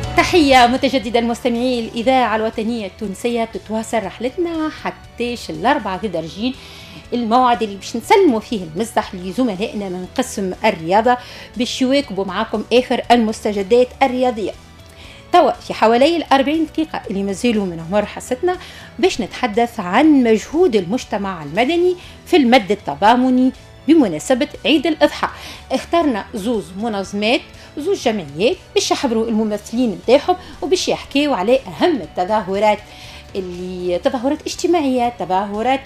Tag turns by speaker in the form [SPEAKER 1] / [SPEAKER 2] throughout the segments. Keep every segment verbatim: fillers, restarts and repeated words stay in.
[SPEAKER 1] تحية متجددة المستمعين. الإذاعة الوطنية التونسية تتواصل رحلتنا حتىش الأربعة درجين، الموعد اللي باش نسلموا فيه المزح لزملائنا من قسم الرياضة باش يواكبوا معاكم آخر المستجدات الرياضية. توا في حوالي الأربعين دقيقة اللي مازالوا من عمر حصتنا باش نتحدث عن مجهود المجتمع المدني في المد التضامني بمناسبة عيد الأضحى. اخترنا زوز منظمات، زوز جمعيات باش يحضروا الممثلين بتاعهم وباش يحكيوا على أهم التظاهرات اللي تظاهرات اجتماعية، تظاهرات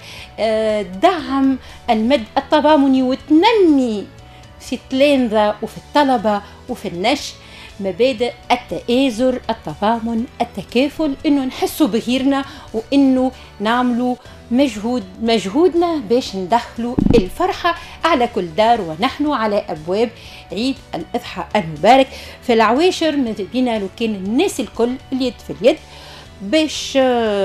[SPEAKER 1] دعم المد التضامني وتنمي في التلامذة وفي الطلبة وفي النشء مبادئ التآزر، التضامن، التكافل، انه نحسوا بغيرنا وانه نعملوا مجهود مجهودنا باش ندخلوا الفرحة على كل دار ونحن على أبواب عيد الأضحى المبارك. في العواشر ماذا بينا لو كان الناس الكل اليد في اليد باش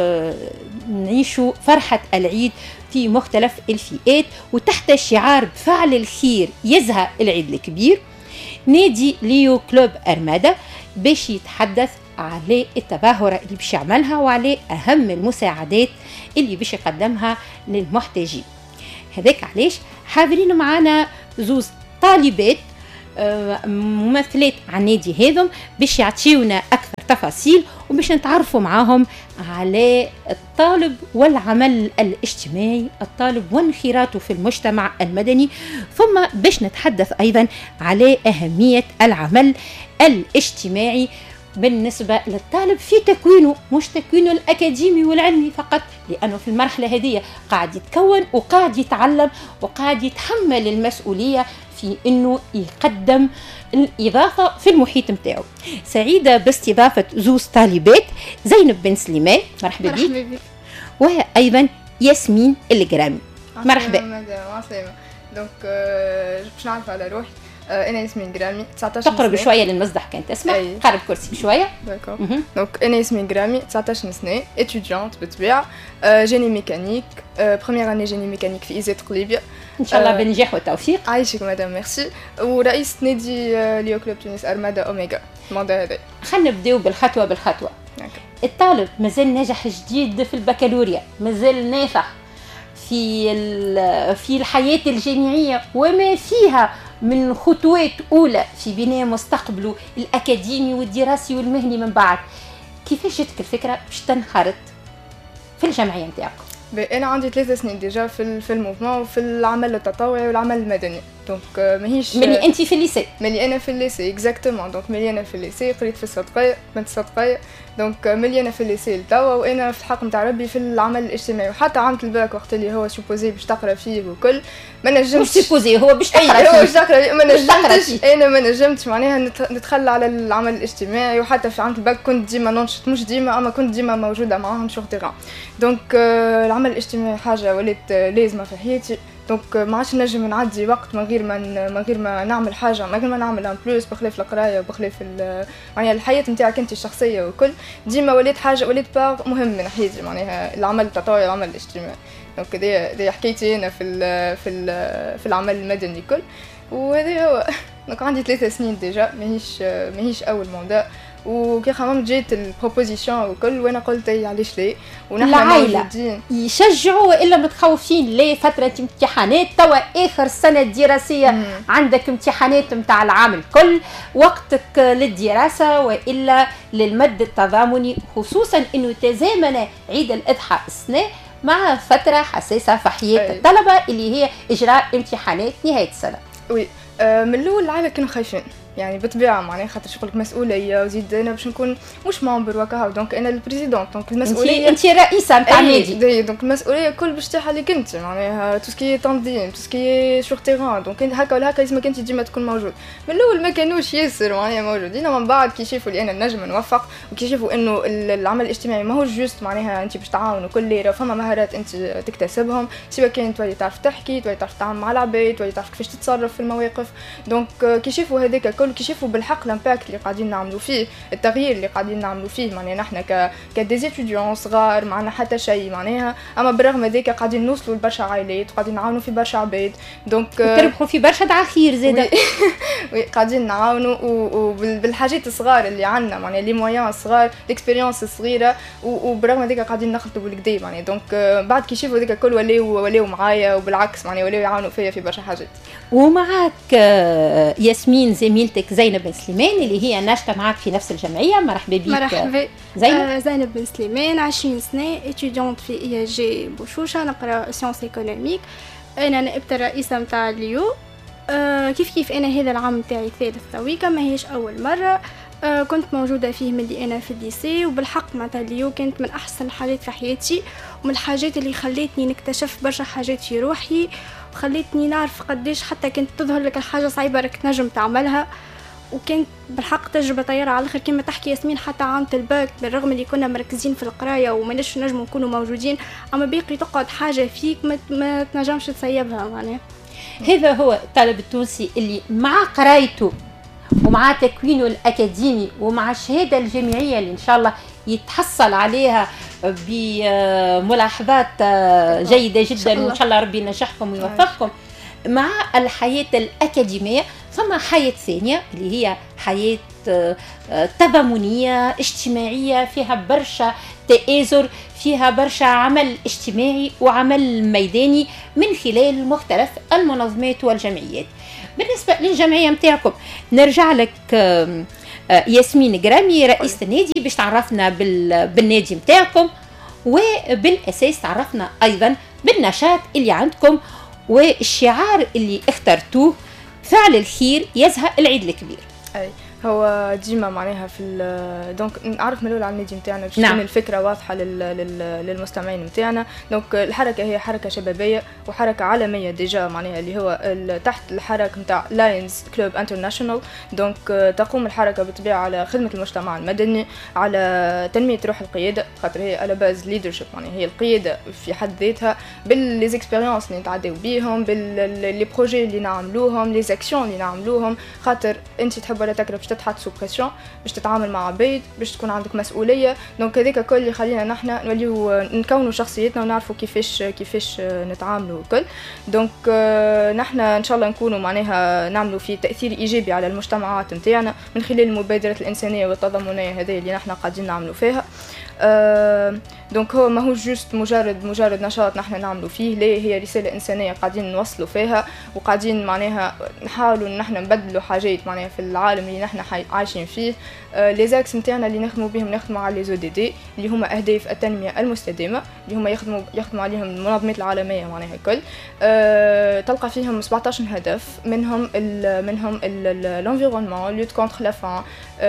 [SPEAKER 1] نعيشوا فرحة العيد في مختلف الفئات وتحت شعار بفعل الخير يزهى العيد الكبير. نادي ليو كلوب أرمادة باش يتحدث على التظاهرة اللي باش يعملها وعلى أهم المساعدات اللي باش يقدمها للمحتاجين. هذاك علاش حاضرين معنا زوز طالبات ممثلات عن نادي هذم باش يعطيونا أكثر تفاصيل وباش نتعرفوا معاهم على الطالب والعمل الاجتماعي، الطالب وانخراطه في المجتمع المدني، ثم باش نتحدث أيضا على أهمية العمل الاجتماعي بالنسبة للطالب في تكوينه، مش تكوينه الأكاديمي والعلمي فقط، لأنه في المرحلة هذه قاعد يتكون وقاعد يتعلم وقاعد يتحمل المسؤولية في أنه يقدم الإضافة في المحيط متاعه. سعيدة باستضافة زوز طالبات، زينب بن سليمان مرحبا بك، وهي أيضا ياسمين الجرامي مرحبا.
[SPEAKER 2] عسلامة. دونك باش نعرف على روحي، انا ياسمين جرامي تسعطاش سنه.
[SPEAKER 1] تقرب شويه للمصدح كان تسمع، قرب كرسي شويه.
[SPEAKER 2] داكور. دونك انا ياسمين جرامي تسعطاش سنه، اتيديانت بالطبيعه، جيني ميكانيك، بروميير اني جيني ميكانيك في ايزيت قليبيه.
[SPEAKER 1] ان شاء الله بالنجاح والتوفيق.
[SPEAKER 2] عايشك مدام، ميرسي. ورئيس نادي ليو كلوب تونس ارمادا اوميغا الموضوع هذا.
[SPEAKER 1] خلينا نبداو بالخطوه بالخطوه. الطالب مازال ناجح جديد في البكالوريا، مازال نافع في في الحياه الجامعيه وما فيها من خطوات أولى في بناء مستقبله الأكاديمي والدراسي والمهني من بعد. كيفاش جاتك الفكرة باش تنخرط في الجمعية نتاعكم؟
[SPEAKER 2] أنا عندي ثلاثة سنين ديجا في في الموفمون وفي العمل التطوعي والعمل المدني. دونك ماهيش
[SPEAKER 1] ملي أنت في الليسي؟
[SPEAKER 2] ملي أنا في الليسي إكزاكتومون. دونك ملي أنا في الليسي قريت في الصدقية بنت الصدقية. دونك ملي أنا في الليسي لتوا وأنا في الحق نتاع ربي في العمل الاجتماعي، وحتى عملت الباك وقت اللي هو سوبوزي باش تقرا فيه وكل ما نجمتش.
[SPEAKER 1] مش سوبوزي، هو باش تقرا فيه.
[SPEAKER 2] هو باش تقرا ما نجمتش. أنا ما نجمتش معناها نتخلى على العمل الاجتماعي، وحتى في عملت الباك كنت ديما ننشط، مش ديما أما كنت ديما موجودة معاهم شغل تيران. دونك العمل الاجتماعي حاجة ولات لازمة في حياتي. دونك ما عادش نجم نعدي وقت من غير ما من غير ما نعمل حاجه، من غير ما نعمل ان بلوس بخلاف القرايه وبخلاف معناها الحياه نتاعك انت الشخصيه وكل. ديما ولات حاجه ولات بار مهم من حياتي معناها العمل التطوعي والعمل الاجتماعي. دونك هذه هذه حكيتي انا في ال في ال في العمل المدني كل. وهذا هو. دونك عندي ثلاثة سنين ديجا، ماهيش ماهيش اول موضوع. وكي خممت جيت البروبوزيسيون وكل وانا قلت اي علاش ليه
[SPEAKER 1] ونحن موجودين يشجعوا والا متخوفين ليه فتره امتحانات. توا اخر سنه دراسيه مم. عندك امتحانات نتاع العام الكل، وقتك للدراسه والا للمد التضامني، خصوصا انه تزامن عيد الاضحى السنه مع فتره حساسه في حياه الطلبه اللي هي اجراء امتحانات نهايه السنه.
[SPEAKER 2] وي أه من الاول العائله كانوا خايفين يعني بالطبيعه معناها خاطر شغلك مسؤوليه وزيد انا باش نكون مش ممبر وكا. دونك انا البريزيدونت، دونك المسؤوليه
[SPEAKER 1] انت رئيسه نتاع النادي.
[SPEAKER 2] دونك المسؤوليه كل باش تاع عليك انت معناها تو سكي تنظيم تو سكي شغل تيران. دونك انت هكا ولا هكا لازمك انت ديما تكون موجود. من الاول ما كانوش ياسر معناها موجودين، من بعد كي شافوا لي انا نجم نوفق وكي شافوا انه العمل الاجتماعي ماهوش جوست معناها انت باش تعاون وكل ليره، فما مهارات انت تكتسبهم سواء كان تولي تعرف تحكي، تولي تعرف تتعامل مع العباد، تولي تعرف كيفاش تتصرف في المواقف. دونك كي شافوا هذاك كل الكل كي يشوفوا بالحق الامباكت اللي قاعدين نعملوا فيه، التغيير اللي قاعدين نعملوا فيه، معناها نحن ك كديزيتيديون صغار معنا حتى شيء معناها، اما بالرغم هذاك قاعدين نوصلوا لبرشا عائلات وقاعدين نعاونوا في برشا عباد، دونك
[SPEAKER 1] تربحوا في برشا دعاخير زاده.
[SPEAKER 2] وي قاعدين نعاونوا وبالحاجات الصغار اللي عندنا معناها لي مويان صغار، الاكسبيريونس صغيره، وبالرغم هذاك قاعدين نخلطوا بالكدا معناها. دونك بعد كي يشوفوا هذاك الكل ولاو ولاو معايا، وبالعكس معناها ولاو يعاونوا فيا في برشا حاجات.
[SPEAKER 1] ومعك ياسمين زميلتك زينب بن سليمان اللي هي ناشطه معك في نفس الجمعيه. مرحبا بك.
[SPEAKER 3] مرحبا
[SPEAKER 1] زينب.
[SPEAKER 3] آه زينب بن سليمان، عشرين سنه، اتيديونت في اي جي بوشوشه، نقرا سيونس ايكونوميك. انا نائبه الرئيسه نتاع اليو. آه كيف كيف انا هذا العام نتاعي الثالث تويكا، ما هيش اول مره. آه كنت موجوده فيه من اللي انا في الليسي، وبالحق معناتها اليو كانت من احسن الحاجات في حياتي، ومن الحاجات اللي خلتني نكتشف برشا حاجات في روحي، وخلتني نعرف قديش حتى كنت تظهر لك الحاجه صعيبه راك نجم تعملها. وكانت بالحق تجربه طياره على الاخر كما تحكي ياسمين. حتى عام الباك بالرغم اللي كنا مركزين في القرايه وماناش نجموا نكونوا موجودين، اما باقي تقعد حاجه فيك ما, ما تنجمش تسيبها معناها.
[SPEAKER 1] هذا هو الطالب التونسي اللي مع قرايته ومع تكوينه الأكاديمي ومع الشهادة الجامعية اللي إن شاء الله يتحصل عليها بملاحظات جيدة جدا، وإن شاء الله ربي ينجحكم ويوفقكم. مع الحياة الأكاديمية ثم حياة ثانية اللي هي حياة تضامنية اجتماعية، فيها برشا تآزر، فيها برشا عمل اجتماعي وعمل ميداني من خلال مختلف المنظمات والجمعيات. بالنسبة للجمعية متاعكم نرجع لك ياسمين جرامي رئيسة النادي باش تعرفنا بالنادي متاعكم، وبالأساس تعرفنا أيضا بالنشاط اللي عندكم والشعار اللي اخترتوه، فعل الخير يزهق العيد الكبير.
[SPEAKER 2] أي هو ديما معناها في دونك نعرف من الاول على النادي نتاعنا باش
[SPEAKER 1] نعم.
[SPEAKER 2] تكون الفكره واضحه لل... لل... للمستمعين نتاعنا. دونك الحركه هي حركه شبابيه وحركه عالميه ديجا معناها اللي هو تحت الحركه نتاع لاينز كلوب انترناشونال. دونك تقوم الحركه بالطبيعه على خدمه المجتمع المدني، على تنميه روح القياده، خاطر هي على باز ليدرشيب معناها هي القياده في حد ذاتها، بالليزيكسبيريونس اللي نتعداو بيهم، باللي بروجي اللي نعملوهم، لي زاكسيون اللي نعملوهم، خاطر انت تحب ولا تكره تتحط سو بريسيون باش تتعامل مع عباد، باش تكون عندك مسؤوليه. دونك هذاك الكل اللي خلينا نحن نوليو نكونوا شخصيتنا ونعرفوا كيفاش كيفاش نتعاملوا الكل. دونك نحن ان شاء الله نكونوا معناها نعملوا في تاثير ايجابي على المجتمعات نتاعنا من خلال المبادرات الانسانيه والتضامنيه هذه اللي نحن قاعدين نعملوا فيها. أه دونك هو ما هو جوست مجرد مجرد نشاط نحن نعملوا فيه، ليه هي رسالة إنسانية قاعدين نوصلوا فيها، وقاعدين معناها نحاولوا إن نحن نبدلوا حاجات معناها في العالم اللي نحن عايشين فيه. أه لي زاكس نتاعنا اللي نخدموا بهم نخدموا على لي زو دي دي اللي هما أهداف التنمية المستدامة اللي هما يخدموا يخدموا عليهم المنظمات العالمية معناها الكل. أه تلقى فيهم سبعطاش هدف، منهم ال منهم الانفيرونمون، لوت كونتر لا فان،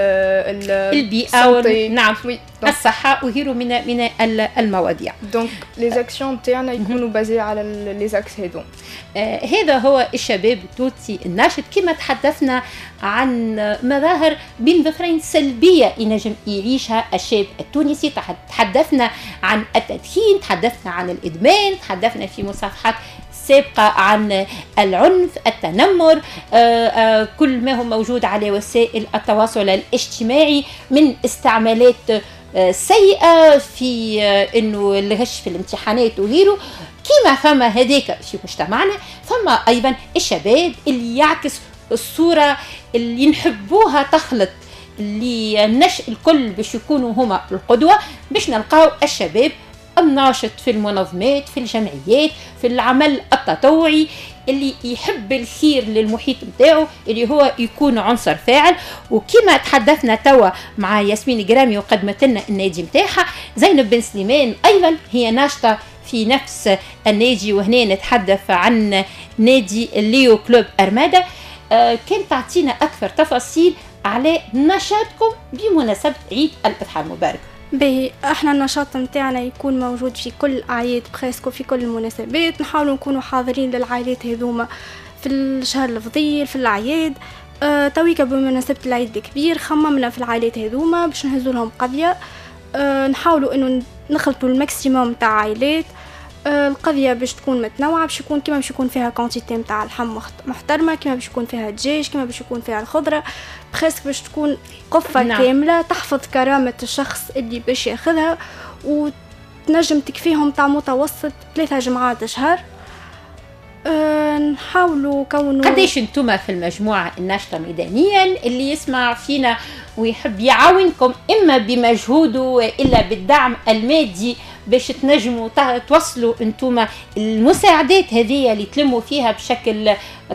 [SPEAKER 1] البيئة، نعم الصحة وغيره من من المواضيع.
[SPEAKER 2] دونك لي زاكسيون تاعنا يكونوا بازي على لي زاكس هذو.
[SPEAKER 1] آه هذا هو الشباب التونسي الناشط. كما تحدثنا عن مظاهر بين ظفرين سلبية ينجم يعيشها الشاب التونسي، تحدثنا عن التدخين، تحدثنا عن الإدمان، تحدثنا في مصافحات سابقة عن العنف، التنمر، آآ آآ كل ما هو موجود على وسائل التواصل الاجتماعي من استعمالات سيئة في انه الغش في الامتحانات وغيره. كما فما هذاك في مجتمعنا، فما ايضا الشباب اللي يعكس الصورة اللي نحبوها تخلط اللي النشء الكل باش يكونوا هما القدوة، باش نلقاو الشباب الناشط في المنظمات، في الجمعيات، في العمل التطوعي، اللي يحب الخير للمحيط متاعه، اللي هو يكون عنصر فاعل. وكما تحدثنا توا مع ياسمين جرامي وقدمت لنا النادي متاعها، زينب بن سليمان ايضا هي ناشطه في نفس النادي، وهنا نتحدث عن نادي ليو كلوب أرمادة. آه كانت تعطينا اكثر تفاصيل على نشاطكم بمناسبه عيد الاضحى المبارك.
[SPEAKER 3] باهي، احنا النشاط نتاعنا يكون موجود في كل الاعياد بريسكو، في كل المناسبات نحاولوا نكونوا حاضرين للعائلات هذوما في الشهر الفضيل في الاعياد. اه تويكا بمناسبه العيد الكبير خممنا في العائلات هذوما باش نهزوا لهم قضيه. اه نحاولوا انه نخلطوا الماكسيموم تاع عائلات. القضيه باش تكون متنوعه، باش يكون كيما باش يكون فيها كونتيتي نتاع اللحم محترمه، كيما باش يكون فيها الدجاج، كيما باش يكون فيها الخضره، بخاصك باش تكون قفه نعم. كامله تحفظ كرامه الشخص اللي باش ياخذها، وتنجم تكفيهم تاع متوسط ثلاثة جمعات شهر. أه نحاولوا كونوا.
[SPEAKER 1] قديش انتم في المجموعه الناشطه ميدانيا اللي يسمع فينا ويحب يعاونكم اما بمجهوده والا بالدعم المادي باش تنجموا توصلوا انتم المساعدات هذه اللي تلموا فيها بشكل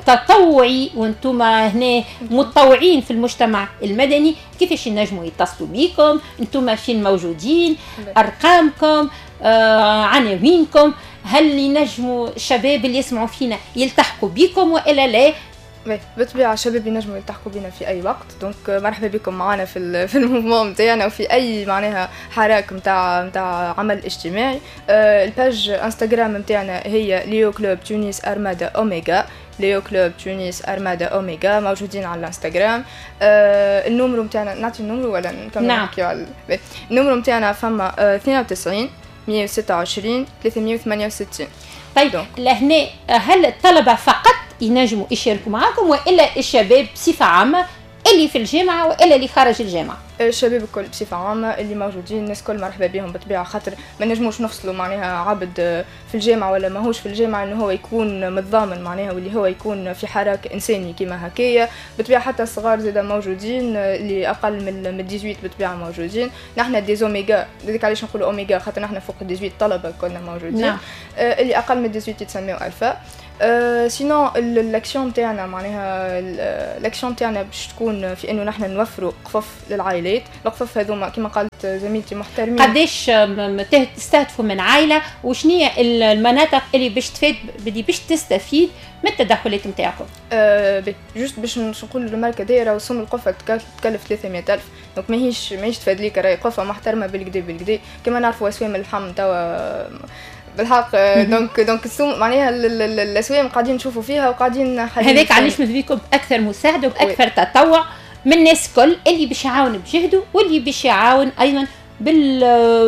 [SPEAKER 1] تطوعي وانتم هنا متطوعين في المجتمع المدني، كيفاش ينجموا يتصلوا بكم؟ انتم فين موجودين؟ ارقامكم، آه، عناوينكم، هل ينجموا الشباب اللي يسمعوا فينا يلتحقوا بكم والا لا؟
[SPEAKER 2] بالطبيعه الشباب ينجموا يلتحقوا بنا في اي وقت، دونك مرحبا بكم معنا في في الموفمون نتاعنا وفي اي معناها حراك نتاع نتاع عمل اجتماعي. آه الباج انستغرام نتاعنا هي ليو كلوب تونس ارمادا اوميغا، ليو كلوب تونس ارمادا اوميغا، موجودين على الانستغرام. آه النمرو نتاعنا نعطي النمرو ولا نكمل نحكي على النمرو نتاعنا؟ فما آه اثنين وتسعين مية وستة وعشرين ثلاثمية وثمانية وستين.
[SPEAKER 1] طيب لهنا هل الطلبه فقط ينجموا يشاركوا معكم والا الشباب بصفه عامه اللي في الجامعه والا اللي خارج الجامعه؟
[SPEAKER 2] الشباب الكل بصفه عامه اللي موجودين الناس كل مرحبا بهم بالطبيعه، خاطر ما نجموش نفصلوا معناها عبد في الجامعه ولا ماهوش في الجامعه انه هو يكون متضامن معناها واللي هو يكون في حراك انساني كيما هكايا. بالطبيعه حتى الصغار زاده موجودين اللي اقل من من ثمانية عشر بالطبيعه موجودين. نحن دي اوميغا، لذلك علاش نقولوا اوميغا خاطر نحن فوق ثمانية عشر طلبه كنا موجودين. نعم. آه اللي اقل من ثمانية عشر يتسموا الفا. أه سينو الاكسيون تاعنا معناها الاكسيون تاعنا باش تكون في انه نحن نوفروا قفف للعائلات. القفف هذوما كما قالت زميلتي محترمين.
[SPEAKER 1] قداش تستهدفوا من عائله وشنية المناطق اللي باش تفيد اللي باش تستفيد من التدخلات نتاعكم؟
[SPEAKER 2] أه جوست باش نقول الماركه دايره وسم القفه تكلف ثلاثمية ألف، دونك ماهيش ماهيش تفاد ليك راهي قفه محترمه بالكدا بالكدا كما نعرفوا اسوام اللحم توا بالحق. دونك دونك السوم معناها الاسوام قاعدين نشوفوا فيها وقاعدين
[SPEAKER 1] هذاك علاش نبيكم باكثر مساعده وباكثر تطوع من الناس كل اللي باش يعاون بجهده واللي باش يعاون ايضا بال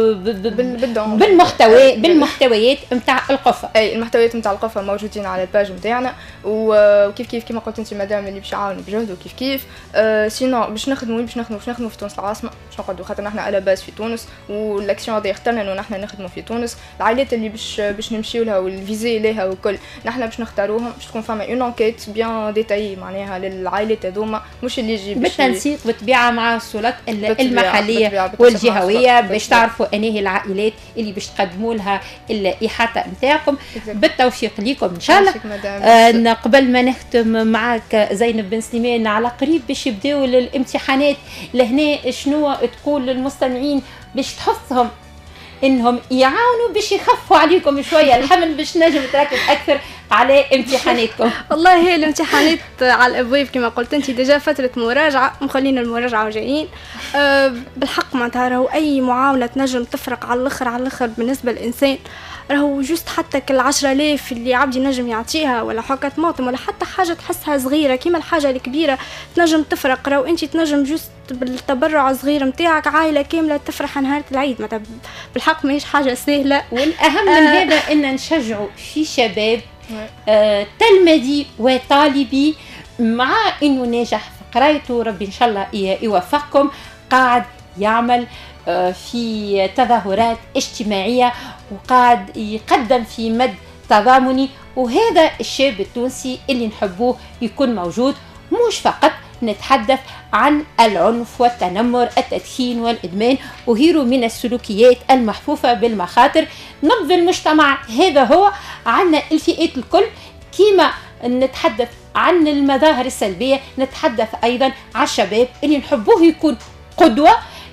[SPEAKER 1] بالمحتوى بالمحتويات نتاع القفه.
[SPEAKER 2] اي المحتويات نتاع القفه موجودين على الباج نتاعنا، وكيف كيف كما قلت انت مدام اللي باش يعاونوا بجهده كيف كيف. آه سينو باش نخدموا باش نخدموا باش نخدموا في تونس العاصمه، باش نقعدوا خاطر نحن على باز في تونس والاكسيون هذه اخترنا انه نحن نخدموا في تونس. العائلات اللي باش باش نمشيو لها والفيزي لها وكل نحن باش نختاروهم، باش تكون فما اون انكيت بيان ديتاي معناها للعائلات هذوما، مش اللي يجي
[SPEAKER 1] بالتنسيق بالطبيعه مع السلطات المحليه والجهويه باش تعرفوا انهي العائلات اللي باش تقدموا لها الاحاطه نتاعكم. بالتوفيق ليكم ان شاء الله. آه قبل ما نختم معك زينب بن سليمان، على قريب باش يبداو الامتحانات لهنا، شنو تقول للمستمعين باش تحثهم انهم يعاونوا باش يخفوا عليكم شويه الحمل باش نجم تركز اكثر على امتحاناتكم؟
[SPEAKER 3] والله هي الامتحانات على الابواب كما قلت انت، ديجا فتره مراجعه مخلين المراجعه وجايين. أه بالحق معناتها راهو اي معاونه تنجم تفرق على الاخر على الاخر بالنسبه للانسان. راهو جوست حتى كل عشرة آلاف اللي عبد ينجم يعطيها ولا حكة موطم ولا حتى حاجه تحسها صغيره كيما الحاجه الكبيره تنجم تفرق. راهو انت تنجم جوست بالتبرع الصغير نتاعك عائله كامله تفرح نهار العيد. معناتها بالحق ماهيش حاجه سهله.
[SPEAKER 1] والاهم من آه هذا ان نشجعوا في شباب آه تلمذي وطالبي مع انه ناجح في قرايته، ربي ان شاء الله يوفقكم، قاعد يعمل آه في تظاهرات اجتماعيه وقاعد يقدم في مد تضامني، وهذا الشاب التونسي اللي نحبوه يكون موجود. مش فقط نتحدث عن العنف والتنمر التدخين والإدمان وغيره من السلوكيات المحفوفة بالمخاطر. نبض المجتمع هذا هو عنا الفئات الكل. كيما نتحدث عن المظاهر السلبية نتحدث أيضا عن الشباب اللي نحبوه يكون قدوة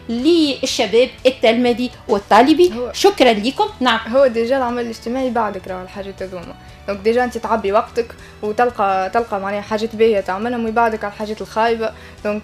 [SPEAKER 1] للشباب التلمذي والطالبي. شكرا لكم. نعم
[SPEAKER 2] هو ديجا العمل الاجتماعي بعدك راه الحاجات هذوما، دونك ديجا انت تعبي وقتك وتلقى تلقى معناها حاجات باهيه تعملهم ويبعدك على الحاجات الخايبه. دونك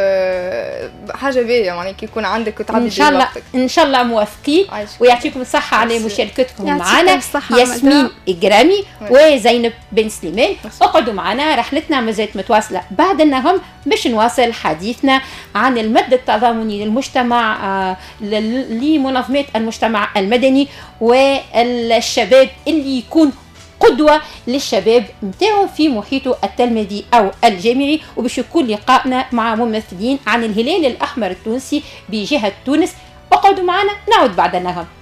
[SPEAKER 2] حاجه باهيه معناها كي يكون عندك وتعبي
[SPEAKER 1] ان شاء الله وقتك. ان شاء الله موافقين ويعطيكم الصحه على مشاركتكم معنا. ياسمين إجرامي وزينب بن سليمان، اقعدوا معنا، رحلتنا مازالت متواصله بعد النهم باش نواصل حديثنا عن المد التضامني للمجتمع للمجتمع لمنظمات المجتمع المدني والشباب اللي يكون قدوة للشباب متاعه في محيطه التلميذي أو الجامعي. وباش يكون لقائنا مع ممثلين عن الهلال الأحمر التونسي بجهة تونس. اقعدوا معنا نعود بعد النغم.